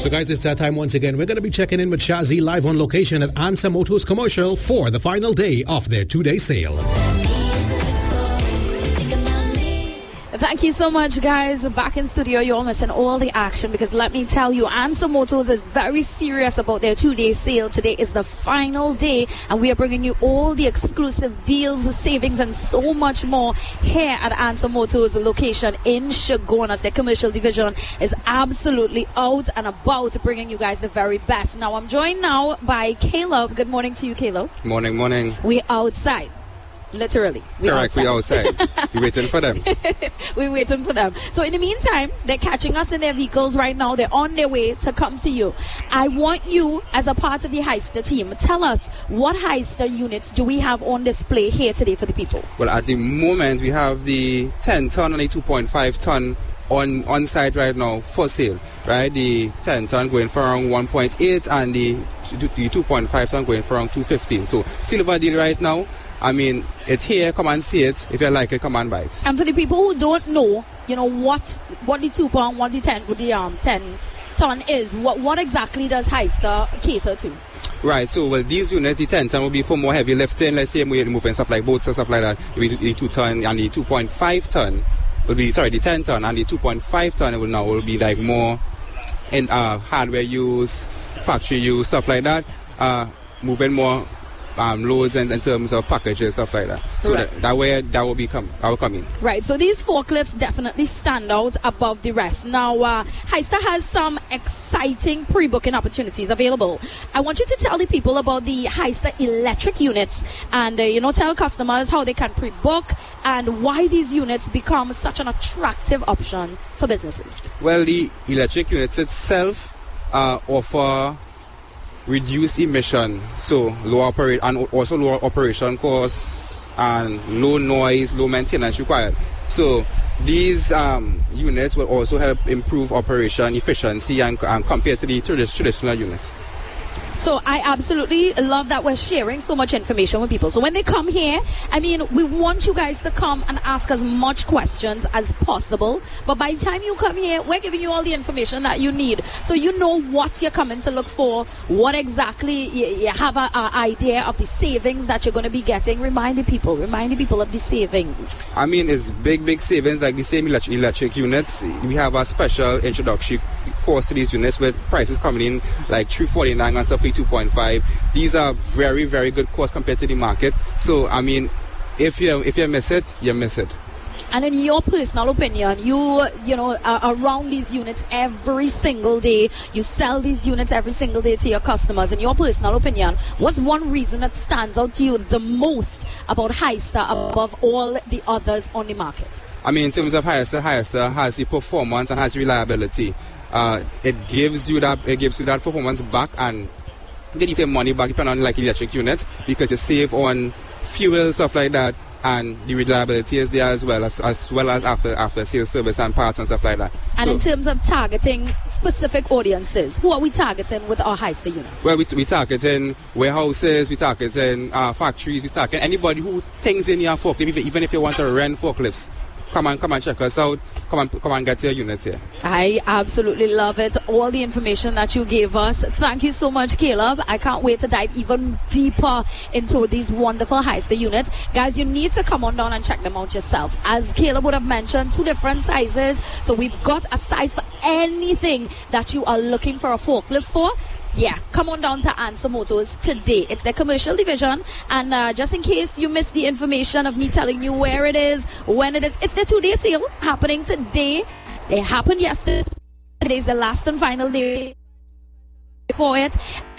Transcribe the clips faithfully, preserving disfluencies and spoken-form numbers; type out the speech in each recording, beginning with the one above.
So guys, it's that time once again. We're going to be checking in with Shazzy live on location at Ansa Motors Commercial for the final day of their two-day sale. Thank you so much, guys. Back in studio, you're missing all the action because let me tell you, Ansa Motors is very serious about their two-day sale. Today is the final day, and we are bringing you all the exclusive deals, savings, and so much more here at Ansa Motors location in Chaguanas. Their commercial division is absolutely out and about, bringing you guys the very best. Now, I'm joined now by Caleb. Good morning to you, Caleb. Morning, morning. We're outside. Literally. We're Correct, we're outside. We're waiting for them. We're waiting for them. So in the meantime, they're catching us in their vehicles right now. They're on their way to come to you. I want you, as a part of the Hyster team, tell us what Hyster units do we have on display here today for the people? Well, at the moment, we have the ten ton and the two point five ton on, on site right now for sale. Right, the ten ton going for around one point eight and the, the two point five ton going for around two fifteen. So silver deal right now. I mean, it's here. Come and see it. If you like it, come and buy it. And for the people who don't know, you know what what the two pound, what the ten, what the um ten ton is. What what exactly does Hyster cater to? Right. So, well, these units, the ten ton will be for more heavy lifting. Let's say we're moving stuff like boats and stuff like that. The two ton and the two point five ton will be sorry, the ten ton and the two point five ton will now will be like more in uh, hardware use, factory use, stuff like that. Uh, moving more. Um, loads and in terms of packages, stuff like that. So right. that, that way, that will become, that will come in. Right. So these forklifts definitely stand out above the rest. Now, uh, Hyster has some exciting pre-booking opportunities available. I want you to tell the people about the Hyster electric units, and uh, you know, tell customers how they can pre-book and why these units become such an attractive option for businesses. Well, the electric units itself uh, offer reduced emission, so low operate and also lower operation costs and low noise, low maintenance required. So these um, units will also help improve operation efficiency and, and compared to the traditional units. So I absolutely love that we're sharing so much information with people. So when they come here, I mean, we want you guys to come and ask as much questions as possible. But by the time you come here, we're giving you all the information that you need. So you know what you're coming to look for, what exactly you, you have an idea of the savings that you're going to be getting. Remind the people, remind the people of the savings. I mean, it's big, big savings like the same electric, electric units. We have a special introductory course to these units with prices coming in like three forty-nine and stuff for two point five. These are very, very good costs compared to the market. So, I mean, if you if you miss it, you miss it. And in your personal opinion, you you know are around these units every single day. You sell these units every single day to your customers. In your personal opinion, what's one reason that stands out to you the most about Hyster above all the others on the market? I mean, in terms of Hyster, Hyster has the performance and has reliability. Uh, it gives you that it gives you that performance back and get you same money back depending on like electric units because you save on fuel, stuff like that, and the reliability is there as well as as well as after after sales service and parts and stuff like that. And so, in terms of targeting specific audiences, who are we targeting with our Hyster units? Well, we we targeting warehouses, we targeting uh, factories, we targeting anybody who thinks in your forklift, even if you want to rent forklifts. Come and come and check us out. Come and come and get your unit here. I absolutely love it. All the information that you gave us. Thank you so much, Caleb. I can't wait to dive even deeper into these wonderful Hyster units. Guys, you need to come on down and check them out yourself. As Caleb would have mentioned, two different sizes. So we've got a size for anything that you are looking for a forklift for. Yeah, come on down to Ansa Motors today. It's their commercial division. And uh, just in case you missed the information of me telling you where it is, when it is, it's the two-day sale happening today. It happened yesterday. Today's the last and final day for it.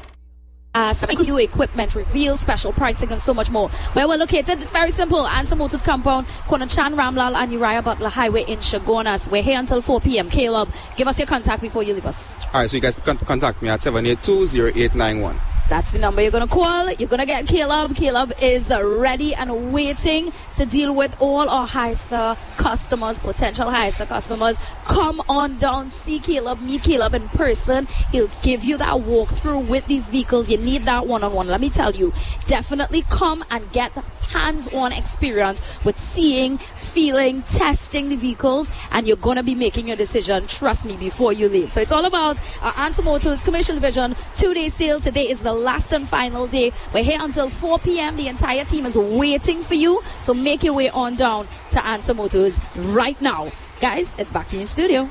Uh, some new equipment reveal, special pricing, and so much more. Where we're located, it's very simple. Ansa Motors Compound, Corner Chan Ramlal and Uriah Butler Highway in Chaguanas. We're here until four p.m. Caleb, give us your contact before you leave us. All right, so you guys can contact me at seven eight two, zero eight nine one. That's the number you're going to call. You're going to get Caleb. Caleb is ready and waiting to deal with all our Hyster customers, potential Hyster customers. Come on down, see Caleb, meet Caleb in person. He'll give you that walkthrough with these vehicles. You need that one-on-one. Let me tell you, definitely come and get hands-on experience with seeing, feeling, testing. testing the vehicles, and you're going to be making your decision, trust me, before you leave. So it's all about our Answer Motors Commercial Division two-day sale. Today is the last and final day. We're here until four p.m. The entire team is waiting for you. So make your way on down to Answer Motors right now. Guys, it's back to you in studio.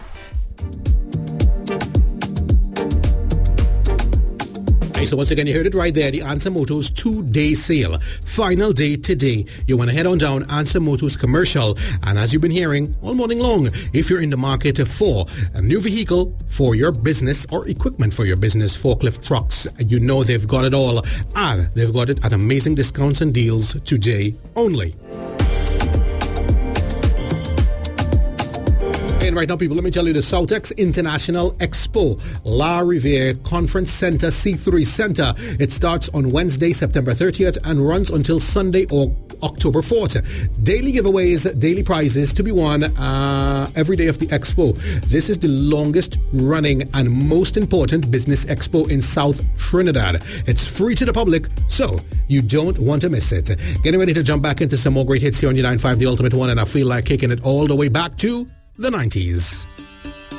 So once again, you heard it right there, the Answer Motors two-day sale. Final day today. You want to head on down Answer Motors Commercial. And as you've been hearing all morning long, if you're in the market for a new vehicle for your business or equipment for your business, forklift trucks, you know they've got it all. And they've got it at amazing discounts and deals today only. And right now, people, let me tell you the Southex International Expo, La Riviere Conference Center, C three Center. It starts on Wednesday, September thirtieth and runs until Sunday or October fourth. Daily giveaways, daily prizes to be won uh, every day of the expo. This is the longest running and most important business expo in South Trinidad. It's free to the public, so you don't want to miss it. Getting ready to jump back into some more great hits here on ninety-nine point five, The Ultimate One, and I feel like kicking it all the way back to the nineties.